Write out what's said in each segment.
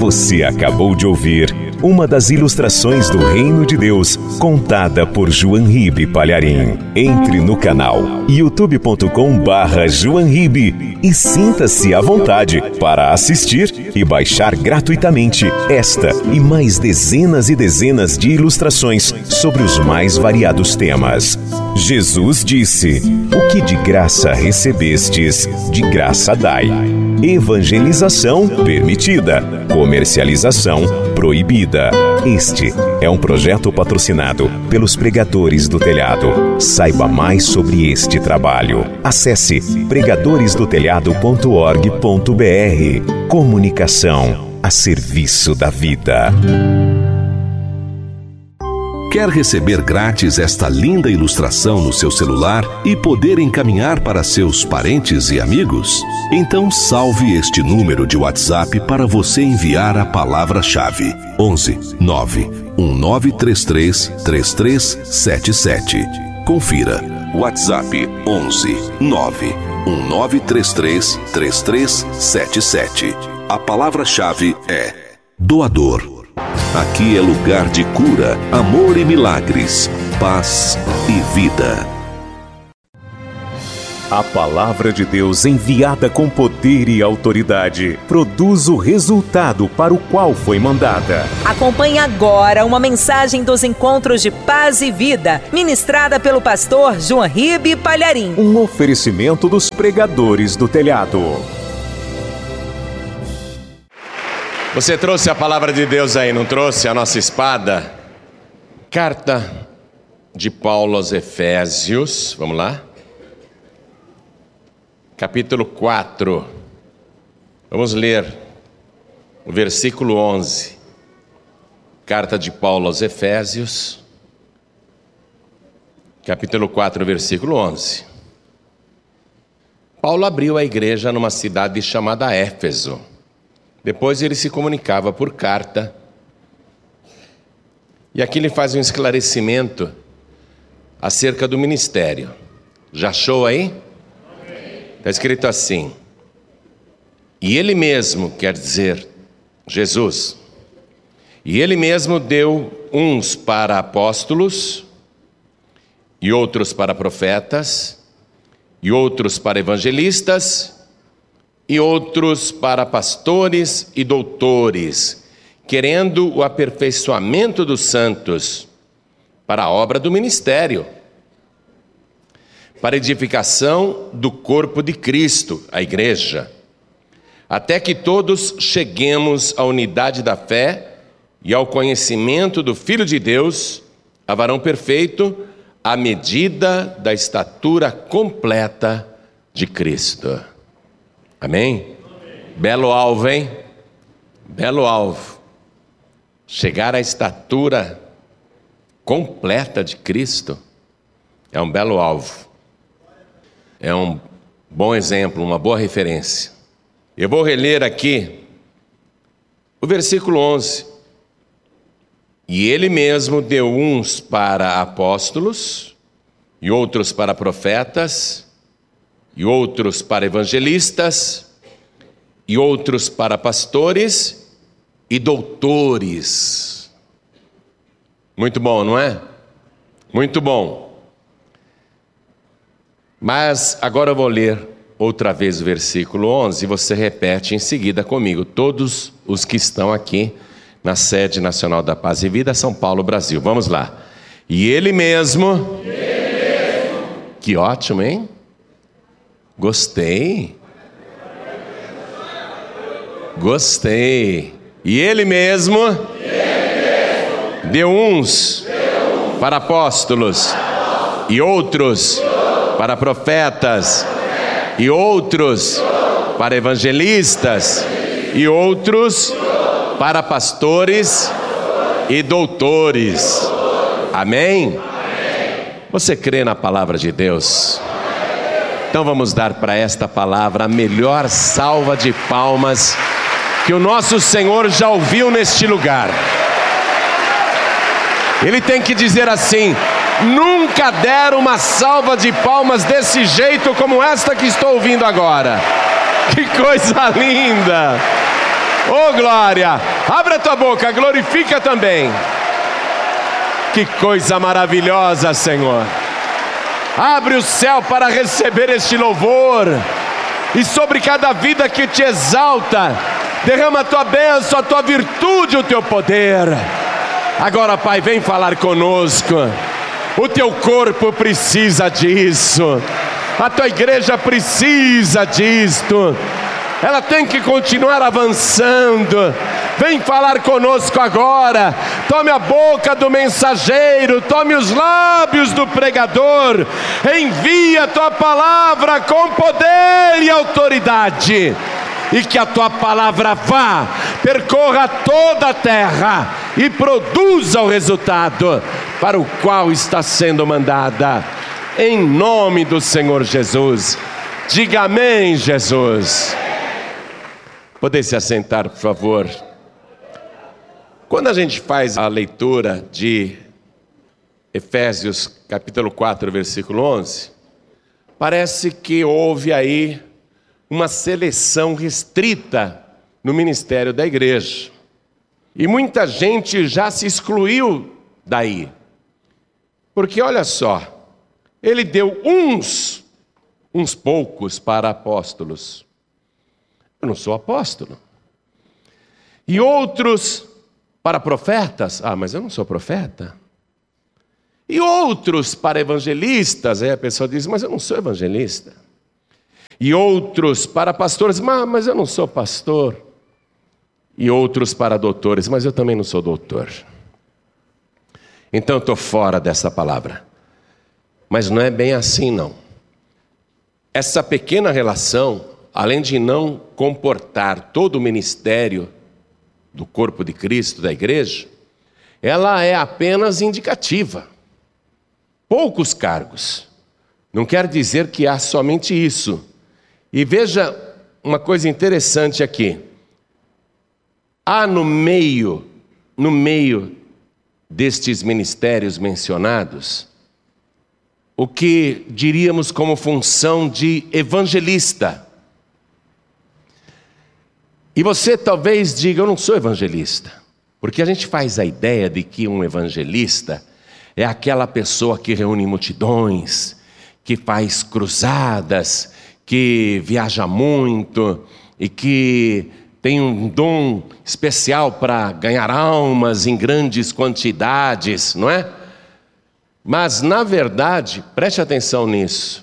Você acabou de ouvir uma das ilustrações do Reino de Deus, contada por João Ribe Palharim. Entre no canal youtube.com/João Ribe e sinta-se à vontade para assistir e baixar gratuitamente esta e mais dezenas e dezenas de ilustrações sobre os mais variados temas. Jesus disse: "O que de graça recebestes, de graça dai." Evangelização permitida, comercialização proibida. Este é um projeto patrocinado pelos Pregadores do Telhado. Saiba mais sobre este trabalho. Acesse pregadoresdotelhado.org.br. Comunicação a serviço da vida. Quer receber grátis esta linda ilustração no seu celular e poder encaminhar para seus parentes e amigos? Então salve este número de WhatsApp para você enviar a palavra-chave: 11 9 1933 3377. Confira. WhatsApp 11 9 1933 3377. A palavra-chave é doador. Aqui é lugar de cura, amor e milagres, paz e vida. A palavra de Deus, enviada com poder e autoridade, produz o resultado para o qual foi mandada. Acompanhe agora uma mensagem dos Encontros de Paz e Vida, ministrada pelo pastor João Ribe Palharim. Um oferecimento dos Pregadores do Telhado. Você trouxe a palavra de Deus aí, não trouxe a nossa espada? Carta de Paulo aos Efésios, vamos lá? Capítulo 4, vamos ler o versículo 11. Carta de Paulo aos Efésios, capítulo 4, versículo 11. Paulo abriu a igreja numa cidade chamada Éfeso. Depois ele se comunicava por carta. E aqui ele faz um esclarecimento acerca do ministério. Já achou aí? Está escrito assim: e ele mesmo, quer dizer, Jesus, e ele mesmo deu uns para apóstolos, e outros para profetas, e outros para evangelistas, e outros para pastores e doutores, querendo o aperfeiçoamento dos santos para a obra do ministério, para edificação do corpo de Cristo, a igreja, até que todos cheguemos à unidade da fé e ao conhecimento do Filho de Deus, a varão perfeito, à medida da estatura completa de Cristo. Amém? Belo alvo, hein? Belo alvo. Chegar à estatura completa de Cristo é um belo alvo. É um bom exemplo, uma boa referência. Eu vou reler aqui o versículo 11. E ele mesmo deu uns para apóstolos, e outros para profetas, e outros para evangelistas, e outros para pastores e doutores. Muito bom, não é? Muito bom. Mas agora eu vou ler outra vez o versículo 11 e você repete em seguida comigo. Todos os que estão aqui na sede nacional da Paz e Vida, São Paulo, Brasil. Vamos lá. E ele mesmo... Que ótimo, hein? Gostei. Gostei. E ele mesmo deu uns para apóstolos, e outros para profetas, e outros para evangelistas, e outros para pastores e doutores. Amém? Você crê na palavra de Deus? Então vamos dar para esta palavra a melhor salva de palmas que o nosso Senhor já ouviu neste lugar. Ele tem que dizer assim: nunca deram uma salva de palmas desse jeito como esta que estou ouvindo agora. Que coisa linda! Oh, glória! Abre a tua boca, glorifica também. Que coisa maravilhosa, Senhor. Abre o céu para receber este louvor. E sobre cada vida que te exalta, derrama a tua bênção, a tua virtude, o teu poder. Agora, Pai, vem falar conosco. O teu corpo precisa disso. A tua igreja precisa disto. Ela tem que continuar avançando. Vem falar conosco agora. Tome a boca do mensageiro, tome os lábios do pregador. Envia a tua palavra com poder e autoridade. E que a tua palavra vá, percorra toda a terra e produza o resultado para o qual está sendo mandada. Em nome do Senhor Jesus. Diga amém, Jesus. Poder se assentar, por favor. Quando a gente faz a leitura de Efésios capítulo 4, versículo 11, parece que houve aí uma seleção restrita no ministério da igreja. E muita gente já se excluiu daí. Porque olha só, ele deu uns poucos para apóstolos. Eu não sou apóstolo. E outros para profetas. Ah, mas eu não sou profeta. E outros para evangelistas. Aí a pessoa diz, mas eu não sou evangelista. E outros para pastores. Mas eu não sou pastor. E outros para doutores. Mas eu também não sou doutor. Então eu estou fora dessa palavra. Mas não é bem assim, não. Essa pequena relação, além de não comportar todo o ministério do corpo de Cristo, da igreja, ela é apenas indicativa. Poucos cargos. Não quer dizer que há somente isso. E veja uma coisa interessante aqui. Há no meio destes ministérios mencionados, o que diríamos como função de evangelista. E você talvez diga, eu não sou evangelista. Porque a gente faz a ideia de que um evangelista é aquela pessoa que reúne multidões, que faz cruzadas, que viaja muito e que tem um dom especial para ganhar almas em grandes quantidades, não é? Mas, na verdade, preste atenção nisso.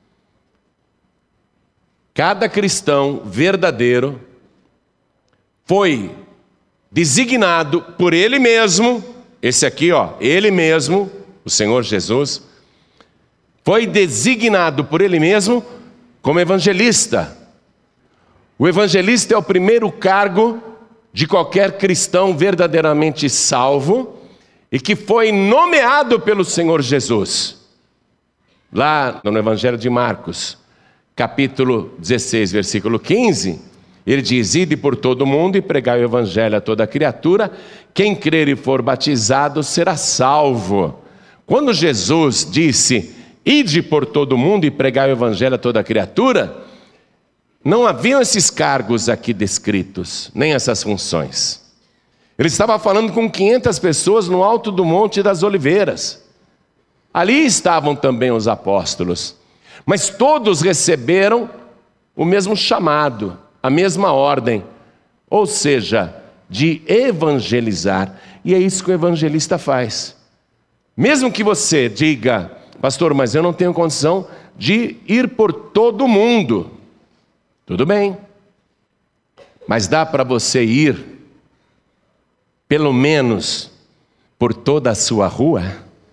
Cada cristão verdadeiro foi designado por Ele mesmo, esse aqui, Ele mesmo, o Senhor Jesus, foi designado por Ele mesmo como evangelista. O evangelista é o primeiro cargo de qualquer cristão verdadeiramente salvo e que foi nomeado pelo Senhor Jesus. Lá no Evangelho de Marcos, capítulo 16, versículo 15, ele diz, ide por todo o mundo e pregai o evangelho a toda criatura, quem crer e for batizado será salvo. Quando Jesus disse, ide por todo o mundo e pregai o evangelho a toda criatura, não haviam esses cargos aqui descritos, nem essas funções. Ele estava falando com 500 pessoas no alto do Monte das Oliveiras. Ali estavam também os apóstolos, mas todos receberam o mesmo chamado, a mesma ordem, ou seja, de evangelizar. E é isso que o evangelista faz. Mesmo que você diga, pastor, mas eu não tenho condição de ir por todo mundo. Tudo bem, mas dá para você ir, pelo menos, por toda a sua rua?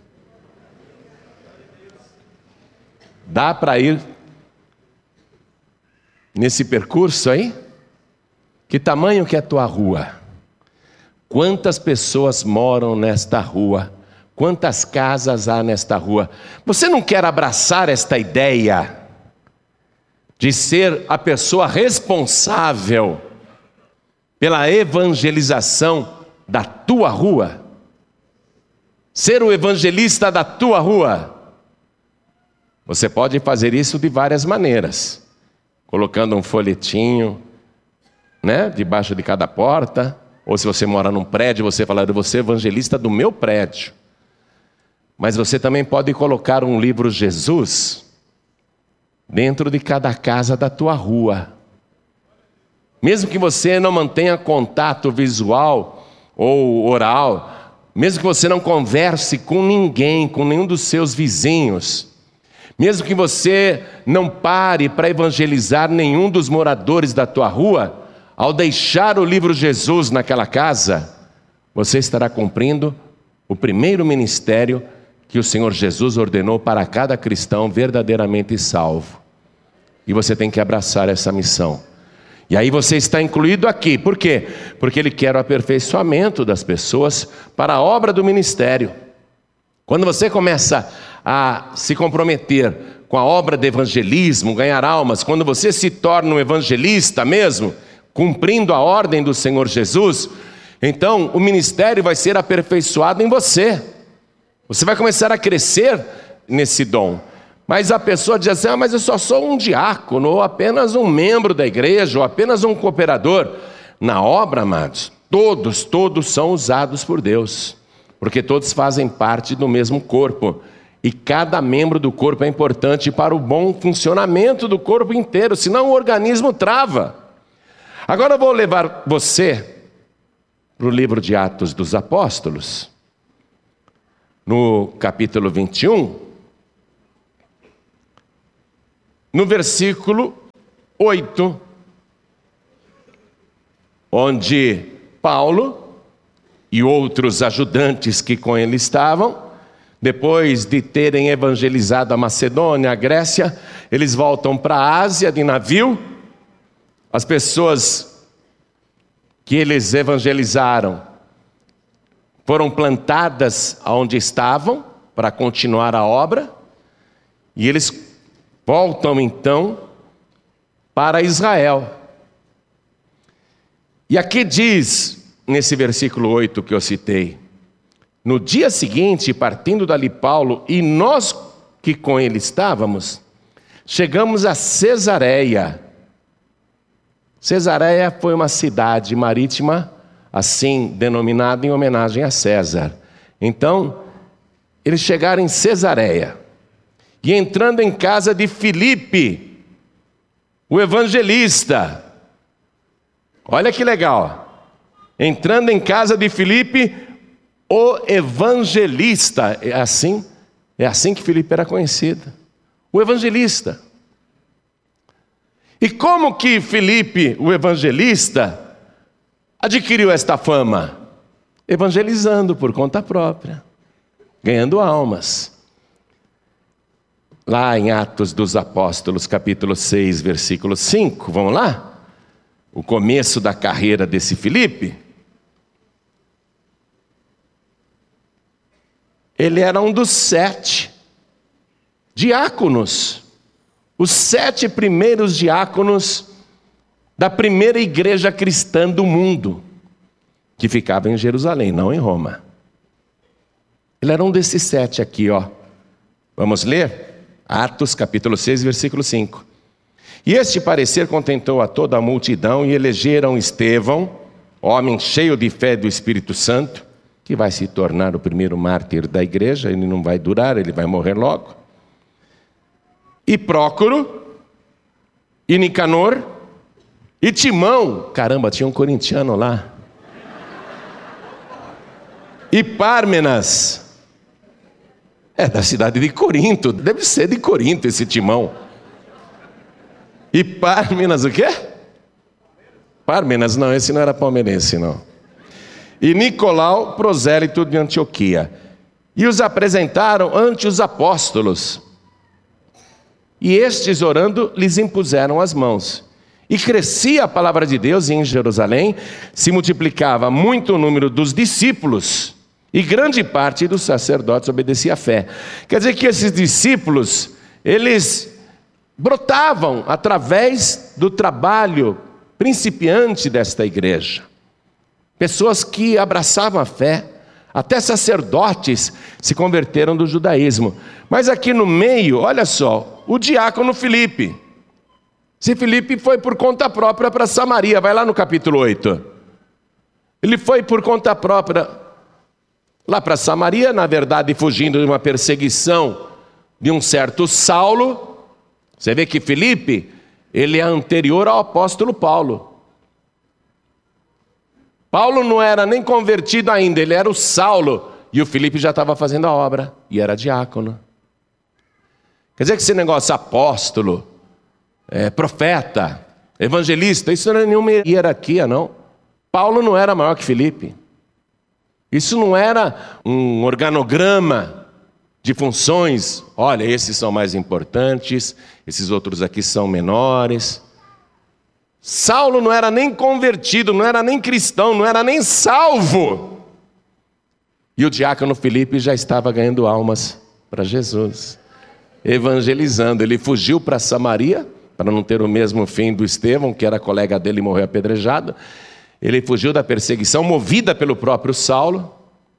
Dá para ir nesse percurso aí? Que tamanho que é a tua rua? Quantas pessoas moram nesta rua? Quantas casas há nesta rua? Você não quer abraçar esta ideia de ser a pessoa responsável pela evangelização da tua rua? Ser o evangelista da tua rua? Você pode fazer isso de várias maneiras. Colocando um folhetinho né? Debaixo de cada porta. Ou se você mora num prédio, você fala, eu vou ser evangelista do meu prédio. Mas você também pode colocar um livro Jesus dentro de cada casa da tua rua. Mesmo que você não mantenha contato visual ou oral, mesmo que você não converse com ninguém, com nenhum dos seus vizinhos, mesmo que você não pare para evangelizar nenhum dos moradores da tua rua, ao deixar o livro Jesus naquela casa, você estará cumprindo o primeiro ministério que o Senhor Jesus ordenou para cada cristão verdadeiramente salvo. E você tem que abraçar essa missão. E aí você está incluído aqui. Por quê? Porque Ele quer o aperfeiçoamento das pessoas para a obra do ministério. Quando você começa a se comprometer com a obra de evangelismo, ganhar almas, quando você se torna um evangelista mesmo, cumprindo a ordem do Senhor Jesus, então o ministério vai ser aperfeiçoado em você. Você vai começar a crescer nesse dom. Mas a pessoa diz assim, mas eu só sou um diácono, ou apenas um membro da igreja, ou apenas um cooperador. Na obra, amados, todos são usados por Deus, porque todos fazem parte do mesmo corpo, e cada membro do corpo é importante para o bom funcionamento do corpo inteiro, senão o organismo trava. Agora eu vou levar você para o livro de Atos dos Apóstolos, no capítulo 21, no versículo 8, onde Paulo e outros ajudantes que com ele estavam, depois de terem evangelizado a Macedônia, a Grécia, eles voltam para a Ásia de navio. As pessoas que eles evangelizaram foram plantadas onde estavam para continuar a obra, e eles voltam então para Israel. E aqui diz, nesse versículo 8 que eu citei, no dia seguinte, partindo dali Paulo e nós que com ele estávamos, chegamos a Cesareia. Cesareia foi uma cidade marítima, assim denominada em homenagem a César. Então, eles chegaram em Cesareia. E entrando em casa de Filipe, o evangelista. Olha que legal. Entrando em casa de Filipe, o evangelista. É assim que Filipe era conhecido. O evangelista. E como que Filipe, o evangelista, adquiriu esta fama? Evangelizando por conta própria, ganhando almas. Lá em Atos dos Apóstolos, capítulo 6, versículo 5, vamos lá? O começo da carreira desse Filipe. Ele era um dos 7 diáconos. Os 7 primeiros diáconos da primeira igreja cristã do mundo, que ficava em Jerusalém, não em Roma. Ele era um desses 7 aqui, ó. Vamos ler? Atos capítulo 6, versículo 5. E este parecer contentou a toda a multidão, e elegeram Estevão, homem cheio de fé do Espírito Santo, que vai se tornar o primeiro mártir da igreja. Ele não vai durar, ele vai morrer logo. E Prócoro, e Nicanor, e Timão. Caramba, tinha um corintiano lá. E Pármenas. É da cidade de Corinto, deve ser de Corinto esse Timão. E Pármenas o quê? Pármenas, não, esse não era palmeirense, não. E Nicolau, prosélito de Antioquia. E os apresentaram ante os apóstolos. E estes, orando, lhes impuseram as mãos. E crescia a palavra de Deus em Jerusalém, se multiplicava muito o número dos discípulos, e grande parte dos sacerdotes obedecia à fé. Quer dizer que esses discípulos, eles brotavam através do trabalho principiante desta igreja. Pessoas que abraçavam a fé, até sacerdotes se converteram do judaísmo. Mas aqui no meio, olha só, o diácono Filipe. Se Filipe foi por conta própria para Samaria, vai lá no capítulo 8. Ele foi por conta própria lá para Samaria, na verdade fugindo de uma perseguição de um certo Saulo. Você vê que Filipe, ele é anterior ao apóstolo Paulo. Paulo não era nem convertido ainda, ele era o Saulo. E o Filipe já estava fazendo a obra, e era diácono. Quer dizer que esse negócio apóstolo, profeta, evangelista, isso não é nenhuma hierarquia, não. Paulo não era maior que Filipe. Isso não era um organograma de funções. Olha, esses são mais importantes, esses outros aqui são menores. Saulo não era nem convertido, não era nem cristão, não era nem salvo. E o diácono Filipe já estava ganhando almas para Jesus, evangelizando. Ele fugiu para Samaria, para não ter o mesmo fim do Estevão, que era colega dele e morreu apedrejado. Ele fugiu da perseguição, movida pelo próprio Saulo.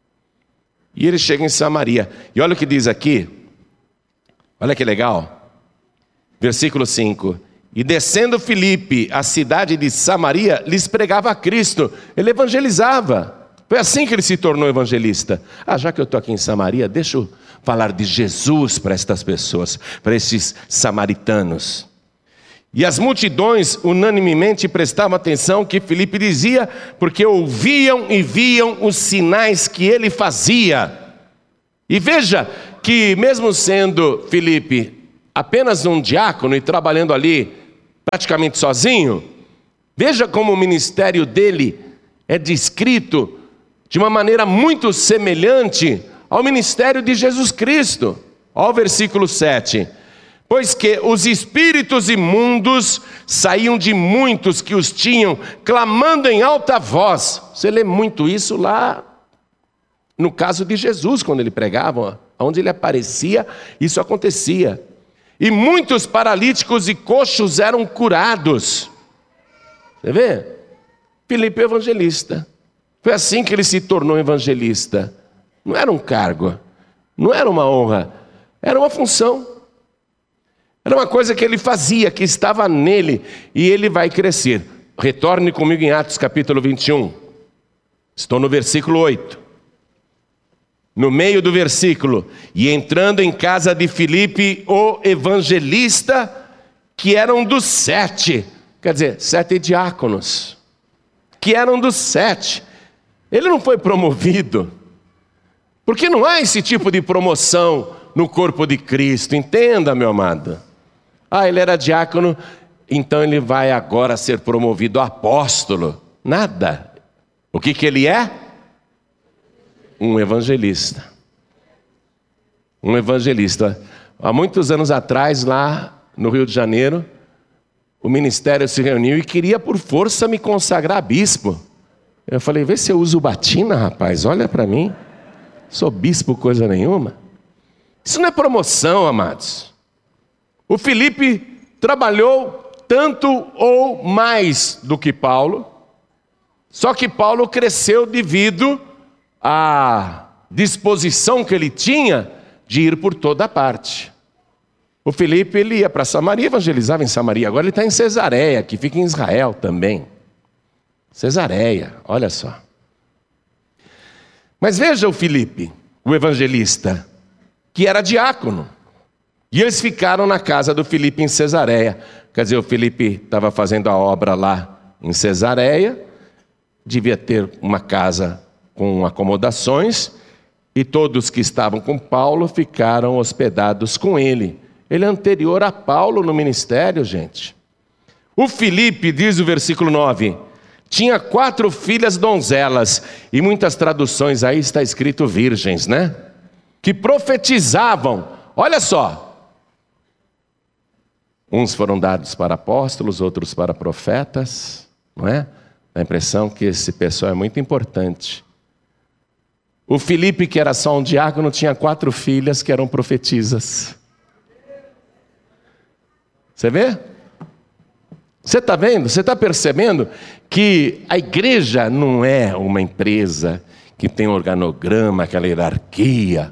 E ele chega em Samaria. E olha o que diz aqui. Olha que legal. Versículo 5. E descendo Filipe à cidade de Samaria, lhes pregava a Cristo. Ele evangelizava. Foi assim que ele se tornou evangelista. Já que eu estou aqui em Samaria, deixa eu falar de Jesus para estas pessoas, para esses samaritanos. E as multidões unanimemente prestavam atenção ao que Filipe dizia, porque ouviam e viam os sinais que ele fazia. E veja que mesmo sendo Filipe apenas um diácono e trabalhando ali praticamente sozinho, veja como o ministério dele é descrito de uma maneira muito semelhante ao ministério de Jesus Cristo. Olha o versículo 7. Pois que os espíritos imundos saíam de muitos que os tinham, clamando em alta voz. Você lê muito isso lá no caso de Jesus, quando ele pregava, onde ele aparecia, isso acontecia. E muitos paralíticos e coxos eram curados. Você vê? Filipe é evangelista. Foi assim que ele se tornou evangelista. Não era um cargo, não era uma honra, era uma função. Era uma coisa que ele fazia, que estava nele, e ele vai crescer. Retorne comigo em Atos capítulo 21. Estou no versículo 8. No meio do versículo. E entrando em casa de Filipe, o evangelista, que eram dos 7. Quer dizer, 7 diáconos. Que eram dos 7. Ele não foi promovido. Porque não há esse tipo de promoção no corpo de Cristo. Entenda, meu amado. Ele era diácono, então ele vai agora ser promovido a apóstolo. Nada. O que ele é? Um evangelista. Um evangelista. Há muitos anos atrás, lá no Rio de Janeiro, o ministério se reuniu e queria por força me consagrar a bispo. Eu falei, vê se eu uso batina, rapaz, olha para mim. Sou bispo coisa nenhuma. Isso não é promoção, amados. O Filipe trabalhou tanto ou mais do que Paulo, só que Paulo cresceu devido à disposição que ele tinha de ir por toda parte. O Filipe, ele ia para Samaria, evangelizava em Samaria. Agora ele está em Cesareia, que fica em Israel também. Cesareia, olha só. Mas veja o Filipe, o evangelista, que era diácono. E eles ficaram na casa do Filipe em Cesareia. Quer dizer, o Filipe estava fazendo a obra lá em Cesareia, devia ter uma casa com acomodações, e todos que estavam com Paulo ficaram hospedados com ele. Ele é anterior a Paulo no ministério, gente. O Filipe, diz o versículo 9, tinha 4 filhas donzelas, e muitas traduções aí está escrito virgens, né? Que profetizavam, olha só. Uns foram dados para apóstolos, outros para profetas, não é? Dá a impressão que esse pessoal é muito importante. O Filipe, que era só um diácono, tinha 4 filhas que eram profetisas. Você vê? Você está vendo? Você está percebendo que a igreja não é uma empresa que tem um organograma, aquela hierarquia.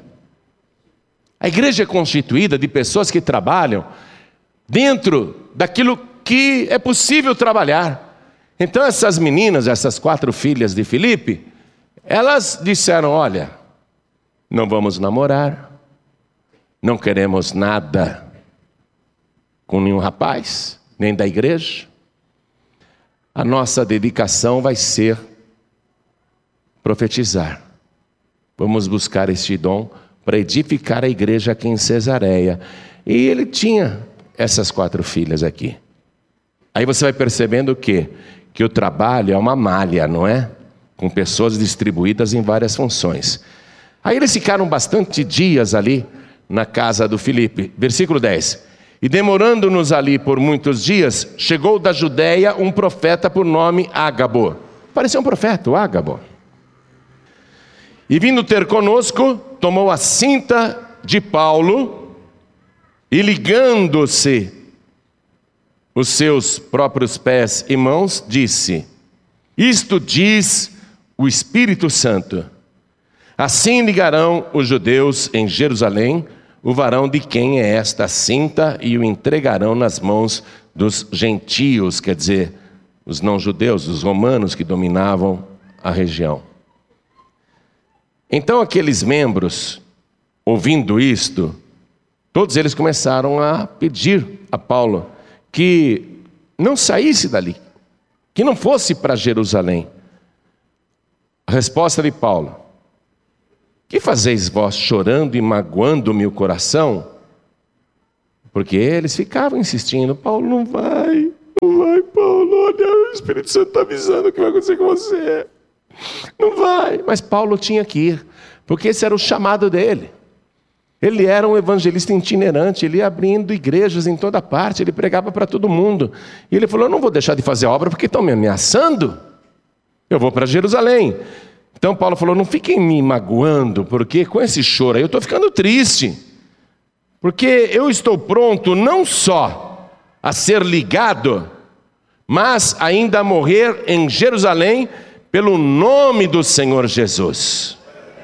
A igreja é constituída de pessoas que trabalham dentro daquilo que é possível trabalhar. Então essas meninas, essas 4 filhas de Filipe, elas disseram: olha, não vamos namorar, não queremos nada com nenhum rapaz, nem da igreja. A nossa dedicação vai ser profetizar. Vamos buscar este dom para edificar a igreja aqui em Cesareia. E ele tinha essas 4 filhas aqui. Aí você vai percebendo o quê? Que o trabalho é uma malha, não é? Com pessoas distribuídas em várias funções. Aí eles ficaram bastante dias ali na casa do Filipe. Versículo 10. E demorando-nos ali por muitos dias, chegou da Judeia um profeta por nome Ágabo. Parecia um profeta, o Ágabo. E vindo ter conosco, tomou a cinta de Paulo e ligando-se os seus próprios pés e mãos, disse: isto diz o Espírito Santo. Assim ligarão os judeus em Jerusalém o varão de quem é esta cinta e o entregarão nas mãos dos gentios, quer dizer, os não-judeus, os romanos que dominavam a região. Então aqueles membros, ouvindo isto, todos eles começaram a pedir a Paulo que não saísse dali, que não fosse para Jerusalém. A resposta de Paulo: que fazeis vós chorando e magoando-me o coração? Porque eles ficavam insistindo: Paulo, não vai, Paulo, olha, o Espírito Santo está avisando o que vai acontecer com você. Não vai. Mas Paulo tinha que ir, porque esse era o chamado dele. Ele era um evangelista itinerante, ele ia abrindo igrejas em toda parte, ele pregava para todo mundo. E ele falou: eu não vou deixar de fazer a obra porque estão me ameaçando. Eu vou para Jerusalém. Então Paulo falou: não fiquem me magoando, porque com esse choro aí eu estou ficando triste. Porque eu estou pronto não só a ser ligado, mas ainda a morrer em Jerusalém pelo nome do Senhor Jesus.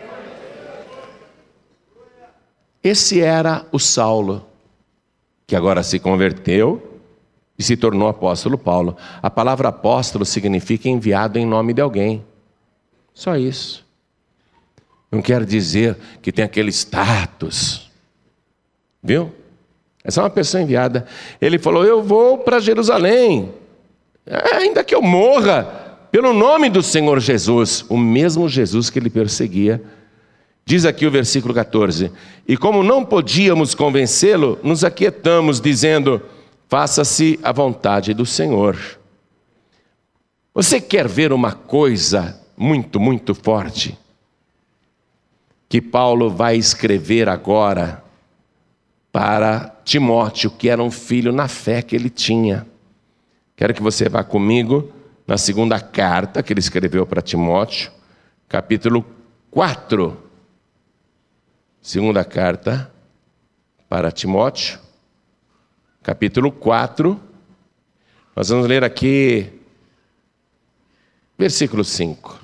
Esse era o Saulo, que agora se converteu e se tornou apóstolo Paulo. A palavra apóstolo significa enviado em nome de alguém. Só isso. Não quer dizer que tem aquele status. Viu? É só uma pessoa enviada. Ele falou: eu vou para Jerusalém, ainda que eu morra, pelo nome do Senhor Jesus. O mesmo Jesus que ele perseguia. Diz aqui o versículo 14: e como não podíamos convencê-lo, nos aquietamos, dizendo: faça-se a vontade do Senhor. Você quer ver uma coisa muito, muito forte? Que Paulo vai escrever agora para Timóteo, que era um filho na fé que ele tinha. Quero que você vá comigo na segunda carta que ele escreveu para Timóteo, capítulo 4. Segunda carta para Timóteo, capítulo 4. Nós vamos ler aqui, versículo 5.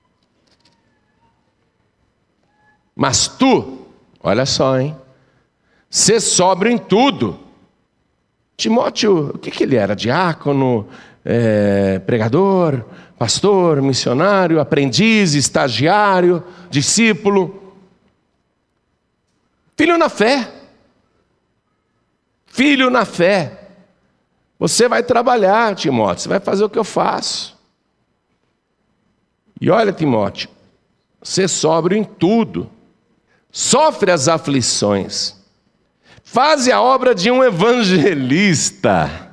Mas tu, olha só, hein? Sê sóbrio em tudo. Timóteo, o que ele era? Diácono, pregador, pastor, missionário, aprendiz, estagiário, discípulo. Filho na fé. Filho na fé. Você vai trabalhar, Timóteo, você vai fazer o que eu faço. E olha, Timóteo, ser sóbrio em tudo. Sofre as aflições. Faze a obra de um evangelista.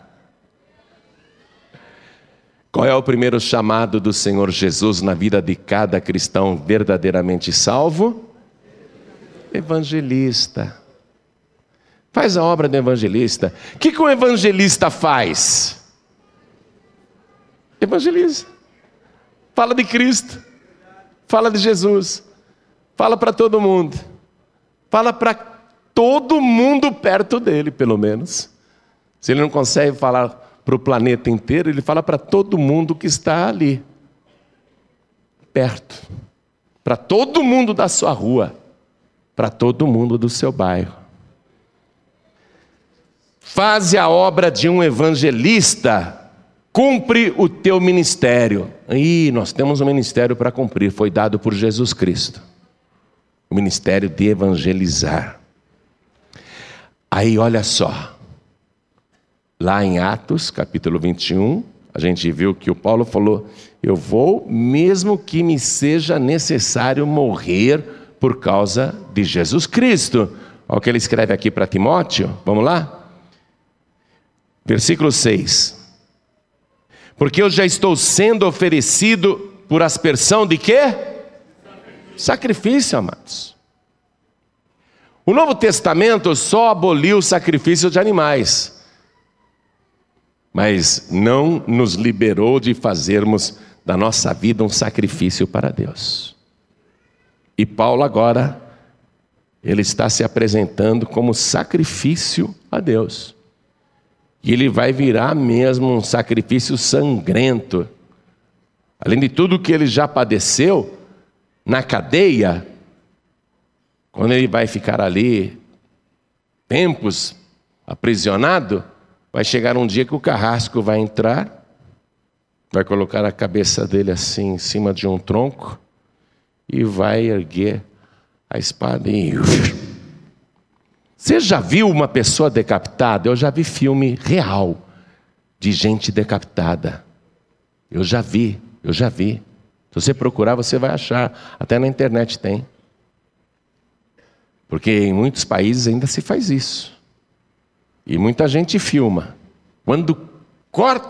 Qual é o primeiro chamado do Senhor Jesus na vida de cada cristão verdadeiramente salvo? Evangelista. Faz a obra do evangelista. O que um evangelista faz? Evangeliza. Fala de Cristo. Fala de Jesus. Fala para todo mundo. Fala para todo mundo perto dele, pelo menos. Se ele não consegue falar para o planeta inteiro, ele fala para todo mundo que está ali. Perto. Para todo mundo da sua rua. Para todo mundo do seu bairro. faze a obra de um evangelista, cumpre o teu ministério. E nós temos um ministério para cumprir, foi dado por Jesus Cristo. O ministério de evangelizar. Aí olha só, lá em Atos, capítulo 21, a gente viu que o Paulo falou, eu vou, mesmo que me seja necessário morrer por causa de Jesus Cristo. Olha o que ele escreve aqui para Timóteo, vamos lá? Versículo 6. Porque eu já estou sendo oferecido por aspersão de quê? Sacrifício, amados. O Novo Testamento só aboliu o sacrifício de animais, mas não nos liberou de fazermos da nossa vida um sacrifício para Deus. E Paulo agora, ele está se apresentando como sacrifício a Deus. E ele vai virar mesmo um sacrifício sangrento. Além de tudo que ele já padeceu na cadeia, quando ele vai ficar ali tempos aprisionado, vai chegar um dia que o carrasco vai entrar, vai colocar a cabeça dele assim em cima de um tronco e vai erguer a espada e... Você já viu uma pessoa decapitada? Eu já vi filme real de gente decapitada. Eu já vi. Se você procurar, você vai achar. Até na internet tem. Porque em muitos países ainda se faz isso. E muita gente filma. Quando corta